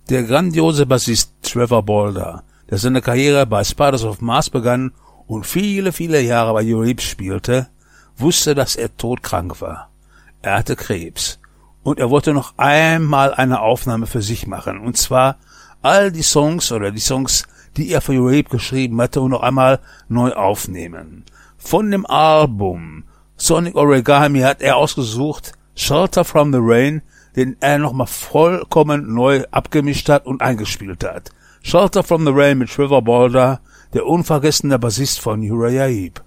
Der grandiose Bassist Trevor Bolder, der seine Karriere bei Spiders of Mars begann und viele, viele Jahre bei Uribe spielte, wusste, dass er todkrank war. Er hatte Krebs. Und er wollte noch einmal eine Aufnahme für sich machen. Und zwar all die Songs, die er für Uribe geschrieben hatte, und noch einmal neu aufnehmen. Von dem Album Sonic Origami hat er ausgesucht Shelter from the Rain, den er nochmal vollkommen neu abgemischt hat und eingespielt hat. Shelter from the Rain mit Trevor Bolder, der unvergessene Bassist von Uriah Heep.